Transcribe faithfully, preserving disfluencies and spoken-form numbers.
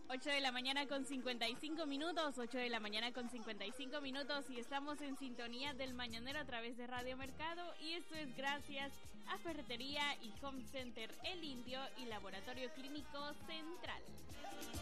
ocho de la mañana con cincuenta y cinco minutos, ocho de la mañana con cincuenta y cinco minutos y estamos en sintonía del Mañanero a través de Radio Mercado y esto es gracias a Ferretería y Home Center El Indio y Laboratorio Clínico Central.